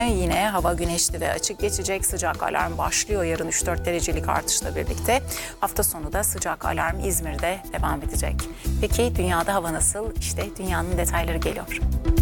Yine hava güneşli ve açık geçecek. Sıcak alarm başlıyor yarın 3-4 derecelik artışla birlikte. Hafta sonu da sıcak alarm İzmir'de devam edecek. Peki dünyada hava nasıl? İşte dünyanın detayları geliyor.